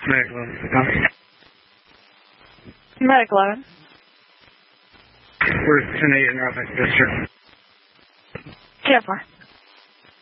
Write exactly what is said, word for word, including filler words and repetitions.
Medic eleven. Copy. Medic eleven. We're ten eight in Rough District. ten four.